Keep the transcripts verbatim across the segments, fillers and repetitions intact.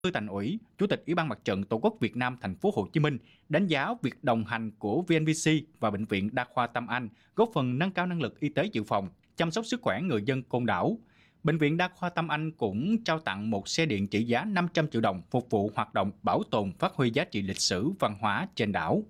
Thư Thành ủy, Chủ tịch Ủy ban Mặt trận Tổ quốc Việt Nam thành phố Hồ Chí Minh đánh giá việc đồng hành của vê en vê xê và Bệnh viện Đa khoa Tâm Anh góp phần nâng cao năng lực y tế dự phòng, chăm sóc sức khỏe người dân Côn Đảo. Bệnh viện Đa khoa Tâm Anh cũng trao tặng một xe điện trị giá năm trăm triệu đồng phục vụ hoạt động bảo tồn phát huy giá trị lịch sử văn hóa trên đảo.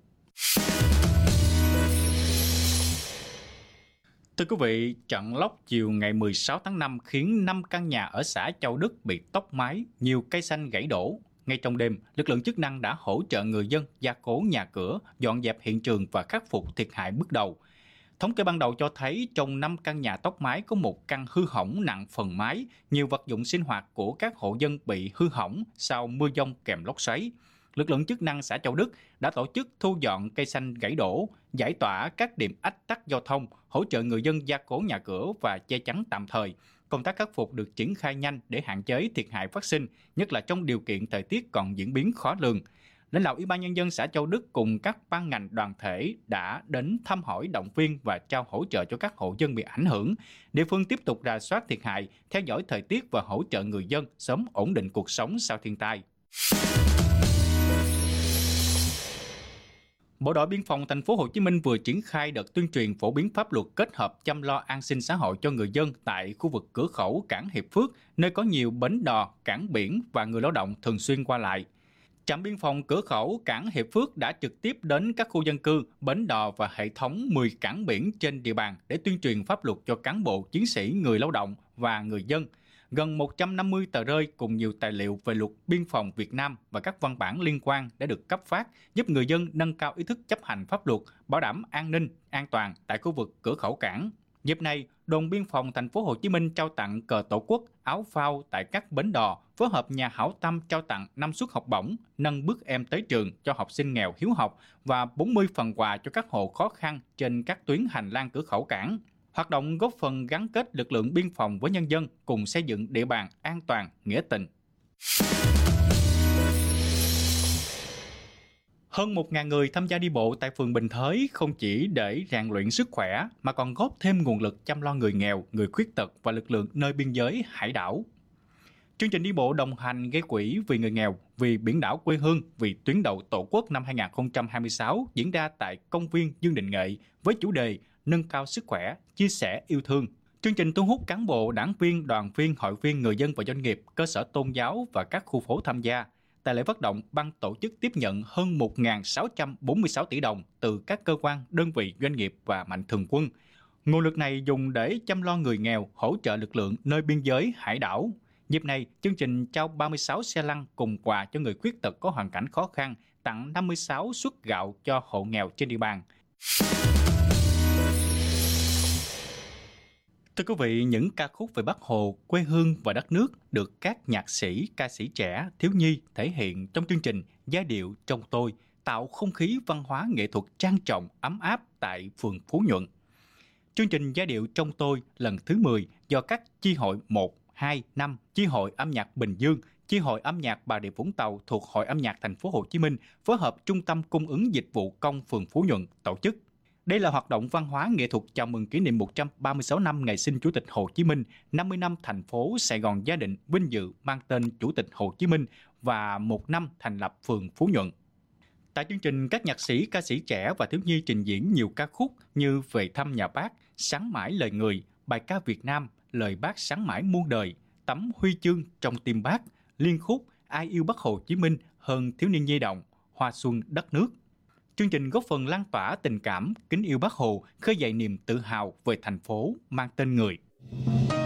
Thưa quý vị, trận lốc chiều ngày mười sáu tháng năm khiến năm căn nhà ở xã Châu Đức bị tốc mái, nhiều cây xanh gãy đổ. Ngay trong đêm, lực lượng chức năng đã hỗ trợ người dân gia cố nhà cửa, dọn dẹp hiện trường và khắc phục thiệt hại bước đầu. Thống kê ban đầu cho thấy trong năm căn nhà tốc mái có một căn hư hỏng nặng phần mái, nhiều vật dụng sinh hoạt của các hộ dân bị hư hỏng sau mưa dông kèm lốc xoáy. Lực lượng chức năng xã Châu Đức đã tổ chức thu dọn cây xanh gãy đổ, giải tỏa các điểm ách tắc giao thông, hỗ trợ người dân gia cố nhà cửa và che chắn tạm thời. Công tác khắc phục được triển khai nhanh để hạn chế thiệt hại phát sinh, nhất là trong điều kiện thời tiết còn diễn biến khó lường. Lãnh đạo Ủy ban Nhân dân xã Châu Đức cùng các ban ngành đoàn thể đã đến thăm hỏi, động viên và trao hỗ trợ cho các hộ dân bị ảnh hưởng. Địa phương tiếp tục rà soát thiệt hại, theo dõi thời tiết và hỗ trợ người dân sớm ổn định cuộc sống sau thiên tai. Bộ đội biên phòng thành phố Hồ Chí Minh vừa triển khai đợt tuyên truyền phổ biến pháp luật kết hợp chăm lo an sinh xã hội cho người dân tại khu vực cửa khẩu cảng Hiệp Phước, nơi có nhiều bến đò, cảng biển và người lao động thường xuyên qua lại. Trạm biên phòng cửa khẩu cảng Hiệp Phước đã trực tiếp đến các khu dân cư, bến đò và hệ thống mười cảng biển trên địa bàn để tuyên truyền pháp luật cho cán bộ, chiến sĩ, người lao động và người dân. Gần một trăm năm mươi tờ rơi cùng nhiều tài liệu về luật biên phòng Việt Nam và các văn bản liên quan đã được cấp phát, giúp người dân nâng cao ý thức chấp hành pháp luật, bảo đảm an ninh, an toàn tại khu vực cửa khẩu cảng. Dịp này, đồn biên phòng thành phố Hồ Chí Minh trao tặng cờ Tổ quốc, áo phao tại các bến đò, phối hợp nhà hảo tâm trao tặng năm suất học bổng, nâng bước em tới trường cho học sinh nghèo hiếu học và bốn mươi phần quà cho các hộ khó khăn trên các tuyến hành lang cửa khẩu cảng. Hoạt động góp phần gắn kết lực lượng biên phòng với nhân dân cùng xây dựng địa bàn an toàn, nghĩa tình. Hơn một nghìn người tham gia đi bộ tại phường Bình Thới không chỉ để rèn luyện sức khỏe mà còn góp thêm nguồn lực chăm lo người nghèo, người khuyết tật và lực lượng nơi biên giới hải đảo. Chương trình đi bộ đồng hành gây quỹ vì người nghèo, vì biển đảo quê hương, vì tuyến đầu Tổ quốc năm hai không hai sáu diễn ra tại công viên Dương Đình Nghệ với chủ đề nâng cao sức khỏe, chia sẻ yêu thương. Chương trình thu hút cán bộ, đảng viên, đoàn viên, hội viên, người dân và doanh nghiệp, cơ sở tôn giáo và các khu phố tham gia. Tại lễ phát động, ban tổ chức tiếp nhận hơn một nghìn sáu trăm bốn mươi sáu tỷ đồng từ các cơ quan, đơn vị, doanh nghiệp và mạnh thường quân. Nguồn lực này dùng để chăm lo người nghèo, hỗ trợ lực lượng nơi biên giới hải đảo. Dịp này, chương trình trao ba mươi sáu xe lăn cùng quà cho người khuyết tật có hoàn cảnh khó khăn, tặng năm mươi sáu suất gạo cho hộ nghèo trên địa bàn. Thưa quý vị, những ca khúc về Bác Hồ, quê hương và đất nước được các nhạc sĩ, ca sĩ trẻ, thiếu nhi thể hiện trong chương trình Giai điệu trong tôi, tạo không khí văn hóa nghệ thuật trang trọng, ấm áp tại phường Phú Nhuận. Chương trình Giai điệu trong tôi lần thứ mười do các chi hội một, hai, năm, chi hội âm nhạc Bình Dương, chi hội âm nhạc Bà Rịa Vũng Tàu thuộc Hội âm nhạc thành phố Hồ Chí Minh phối hợp Trung tâm Cung ứng Dịch vụ Công phường Phú Nhuận tổ chức. Đây là hoạt động văn hóa nghệ thuật chào mừng kỷ niệm một trăm ba mươi sáu năm ngày sinh Chủ tịch Hồ Chí Minh, năm mươi năm thành phố Sài Gòn gia định vinh dự mang tên Chủ tịch Hồ Chí Minh và một năm thành lập phường Phú Nhuận. Tại chương trình, các nhạc sĩ, ca sĩ trẻ và thiếu nhi trình diễn nhiều ca khúc như Về thăm nhà Bác, Sáng mãi lời người, Bài ca Việt Nam, Lời Bác sáng mãi muôn đời, Tấm huy chương trong tim Bác, liên khúc Ai yêu Bác Hồ Chí Minh hơn thiếu niên nhi động, Hoa xuân đất nước. Chương trình góp phần lan tỏa tình cảm, kính yêu Bác Hồ, khơi dậy niềm tự hào về thành phố mang tên người.